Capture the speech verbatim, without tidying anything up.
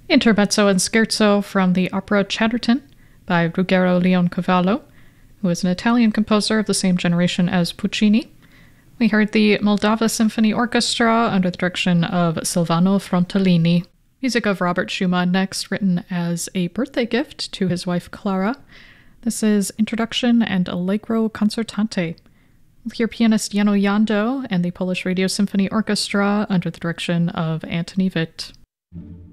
Intermezzo and Scherzo from the opera Chatterton by Ruggero Leoncavallo, who is an Italian composer of the same generation as Puccini. We heard the Moldava Symphony Orchestra under the direction of Silvano Frontellini. Music of Robert Schumann next, written as a birthday gift to his wife Clara. This is Introduction and Allegro Concertante. We'll hear pianist Jano Jando and the Polish Radio Symphony Orchestra under the direction of Antoni Witt.